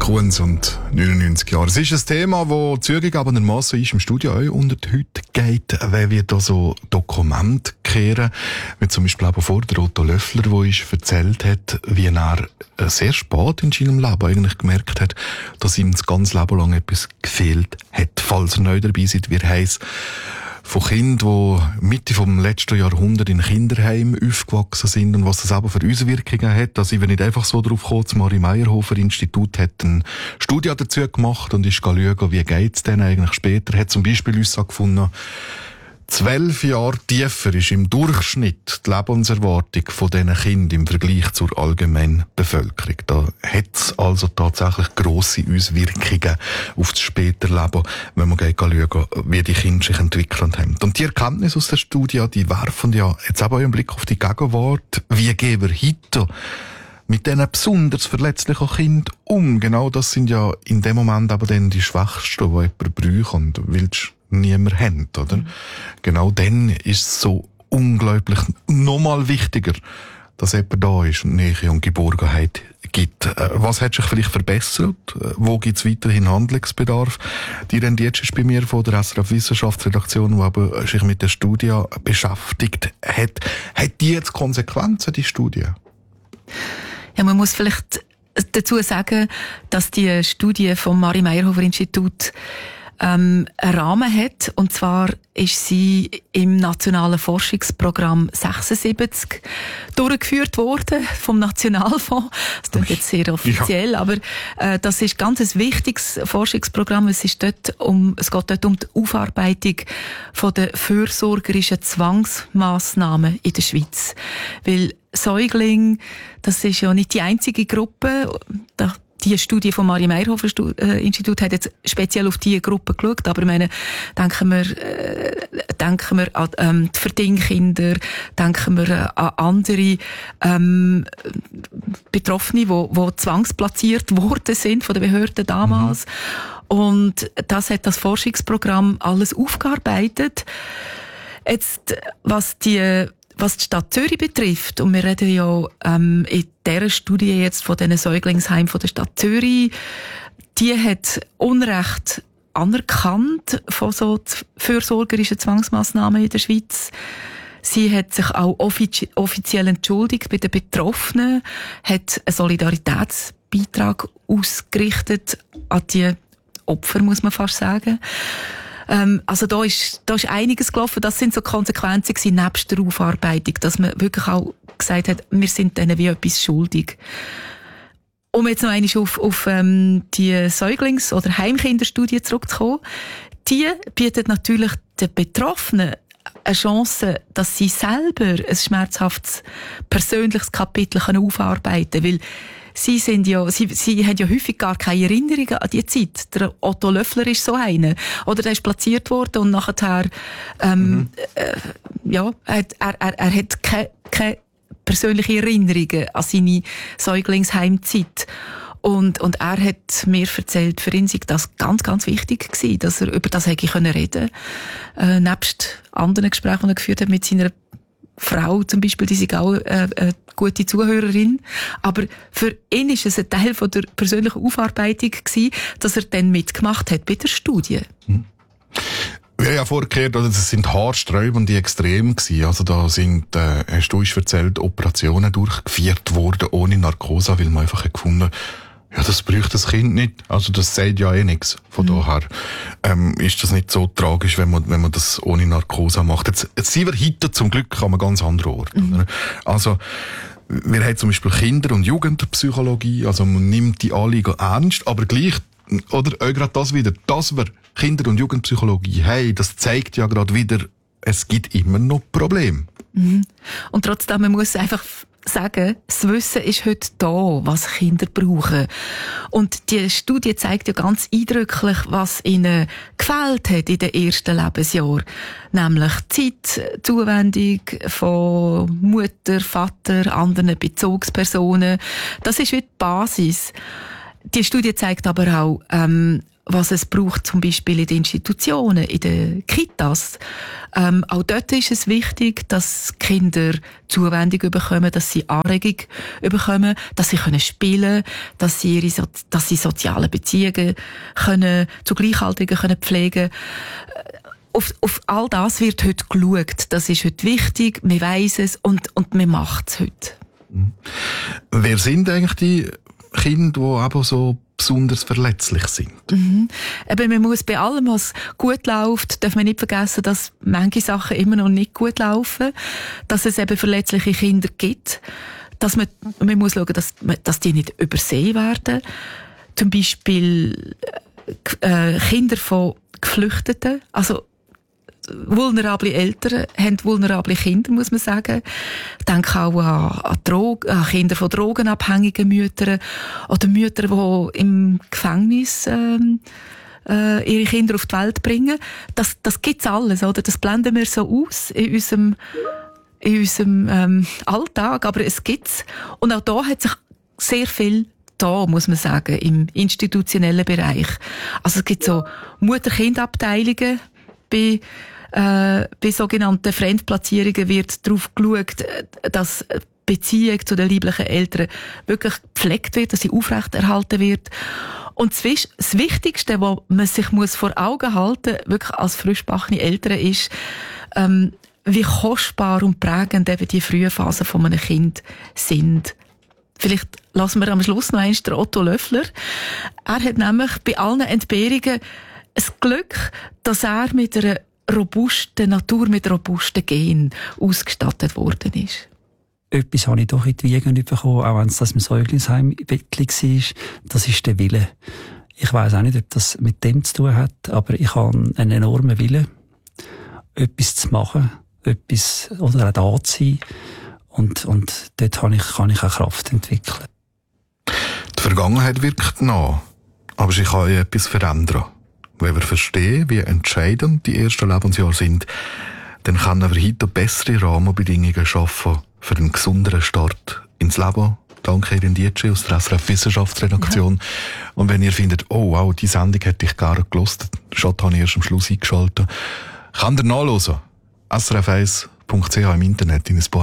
Kunz und 99 Jahre. Es ist ein Thema, das zügig aber dermassen ist im Studio auch unter die Hütte geht, wenn wir da so Dokumente kehren, wie zum Beispiel auch vor der Otto Löffler, der uns erzählt hat, wie er sehr spät in seinem Leben eigentlich gemerkt hat, dass ihm das ganze Leben lang etwas gefehlt hat. Falls ihr neu dabei seid, wie heisst von Kindern, die Mitte vom letzten Jahrhundert in Kinderheimen aufgewachsen sind und was das aber für Auswirkungen hat. Also ich bin nicht einfach so drauf gekommen, das Marie-Meyerhofer-Institut hat eine Studie dazu gemacht und ist schauen, wie geht's denn eigentlich später. Hat zum Beispiel uns gefunden, 12 Jahre tiefer ist im Durchschnitt die Lebenserwartung von diesen Kindern im Vergleich zur allgemeinen Bevölkerung. Da hat es also tatsächlich grosse Auswirkungen auf das spätere Leben, wenn man schauen, wie die Kinder sich entwickelt haben. Und die Erkenntnisse aus der Studie, die werfen ja jetzt auch einen Blick auf die Gegenwart. Wie gehen wir heute mit diesen besonders verletzlichen Kindern um? Genau das sind ja in dem Moment aber dann die Schwächsten, die jemand braucht und willst niemand haben, oder? Genau dann ist es so unglaublich nochmal wichtiger, dass jemand da ist und Nähe und Geborgenheit gibt. Was hat sich vielleicht verbessert? Wo gibt es weiterhin Handlungsbedarf? Die Rendietsch ist bei mir von der SRF Wissenschaftsredaktion, die aber sich mit der Studie beschäftigt hat. Hat die jetzt Konsequenzen, die Studie? Ja, man muss vielleicht dazu sagen, dass die Studie vom Marie-Meyerhofer-Institut einen Rahmen hat. Und zwar ist sie im Nationalen Forschungsprogramm 76 durchgeführt worden vom Nationalfonds. Das klingt jetzt sehr offiziell, ja. Aber das ist ganz ein wichtiges Forschungsprogramm. Es geht dort um die Aufarbeitung von der fürsorgerischen Zwangsmaßnahmen in der Schweiz. Weil Säugling, das ist ja nicht die einzige Gruppe. Die Studie vom Marie-Meyerhofer-Institut hat jetzt speziell auf diese Gruppe geschaut, aber ich meine, denken wir an die Verdingkinder, denken wir an andere Betroffene, die zwangsplatziert worden sind von den Behörden damals. Und das hat das Forschungsprogramm alles aufgearbeitet. Jetzt, was die Stadt Zürich betrifft, und wir reden ja in dieser Studie jetzt von diesen Säuglingsheimen von der Stadt Zürich, die hat Unrecht anerkannt von so fürsorgerischen Zwangsmaßnahmen in der Schweiz. Sie hat sich auch offiziell entschuldigt bei den Betroffenen, hat einen Solidaritätsbeitrag ausgerichtet an die Opfer, muss man fast sagen. Also da ist einiges gelaufen. Das sind so Konsequenzen gewesen, nebst der Aufarbeitung, dass man wirklich auch gesagt hat, wir sind denen wie etwas schuldig. Um jetzt noch einmal auf die Säuglings- oder Heimkinderstudie zurückzukommen. Die bietet natürlich den Betroffenen eine Chance, dass sie selber ein schmerzhaftes persönliches Kapitel aufarbeiten können, weil sie haben ja häufig gar keine Erinnerungen an die Zeit. Der Otto Löffler ist so einer. Oder der ist platziert worden und nachher, er hat keine persönliche Erinnerungen an seine Säuglingsheimzeit. Und er hat mir erzählt, für ihn sei das ganz, ganz wichtig gewesen, dass er über das hätte reden können. Nebst anderen Gesprächen, die er geführt hat mit seiner Frau zum Beispiel, die ist auch eine gute Zuhörerin. Aber für ihn ist es ein Teil von der persönlichen Aufarbeitung gewesen, dass er dann mitgemacht hat bei der Studie. Wir haben ja vorgehört, das sind haarsträubende Extreme gewesen. Also da sind, hast du uns erzählt, Operationen durchgeführt worden ohne Narkose, weil man einfach gefunden, ja, das braucht das Kind nicht. Also das sagt ja eh nichts. Von daher ist das nicht so tragisch, wenn man das ohne Narkose macht. Jetzt sind wir heute zum Glück an einem ganz anderen Ort. Oder? Also wir haben zum Beispiel Kinder- und Jugendpsychologie. Also man nimmt die Anliegen ernst, aber gleich, oder auch gerade das wieder, dass wir Kinder- und Jugendpsychologie haben, das zeigt ja gerade wieder, es gibt immer noch Probleme. Und trotzdem, man muss einfach sagen, das Wissen ist heute da, was Kinder brauchen. Und die Studie zeigt ja ganz eindrücklich, was ihnen gefehlt hat in den ersten Lebensjahren. Nämlich Zeit, Zuwendung von Mutter, Vater, anderen Bezugspersonen. Das ist wie die Basis. Die Studie zeigt aber auch, was es braucht, zum Beispiel in den Institutionen, in den Kitas. Auch dort ist es wichtig, dass Kinder Zuwendung bekommen, dass sie Anregung bekommen, dass sie spielen können, dass sie soziale Beziehungen zu Gleichaltrigen pflegen können. Auf all das wird heute geschaut. Das ist heute wichtig, man weiss es und man macht es heute. Wer sind eigentlich die Kinder, die aber so besonders verletzlich sind? Eben, man muss bei allem, was gut läuft, darf man nicht vergessen, dass manche Sachen immer noch nicht gut laufen, dass es eben verletzliche Kinder gibt, dass man muss schauen, dass die nicht übersehen werden. Zum Beispiel Kinder von Geflüchteten, also vulnerable Eltern haben vulnerable Kinder, muss man sagen. Ich denke auch an Kinder von drogenabhängigen Müttern oder Mütter, die im Gefängnis ihre Kinder auf die Welt bringen. Das gibt's alles, oder? Das blenden wir so aus in unserem Alltag, aber es gibt's. Und auch da hat sich sehr viel muss man sagen, im institutionellen Bereich. Also es gibt so Mutter-Kind-Abteilungen bei sogenannten Fremdplatzierungen wird darauf geschaut, dass die Beziehung zu den lieblichen Eltern wirklich gepflegt wird, dass sie aufrechterhalten wird. Und das Wichtigste, was man sich vor Augen halten muss, wirklich als frischgebackene Eltern, ist, wie kostbar und prägend eben die frühen Phasen von einem Kind sind. Vielleicht lassen wir am Schluss noch einmal den Otto Löffler. Er hat nämlich bei allen Entbehrungen das Glück, dass er mit einer robusten Natur, mit robusten Genen ausgestattet worden ist. Etwas habe ich doch in die Wiege bekommen, auch wenn es das im Säuglingsheim im Bettli war. Das ist der Wille. Ich weiss auch nicht, ob das mit dem zu tun hat, aber ich habe einen enormen Willen, etwas zu machen, etwas, oder auch da zu sein. Und dort kann ich auch Kraft entwickeln. Die Vergangenheit wirkt nach, aber sie kann ja etwas verändern. Wenn wir verstehen, wie entscheidend die ersten Lebensjahre sind, dann können wir heute bessere Rahmenbedingungen schaffen für einen gesünderen Start ins Leben. Danke Ihnen, DJ aus der SRF Wissenschaftsredaktion. Ja. Und wenn ihr findet, oh wow, die Sendung hätte ich gerne gehört, schon habe ich erst am Schluss eingeschaltet, könnt ihr nachhören. srf1.ch im Internet in ein paar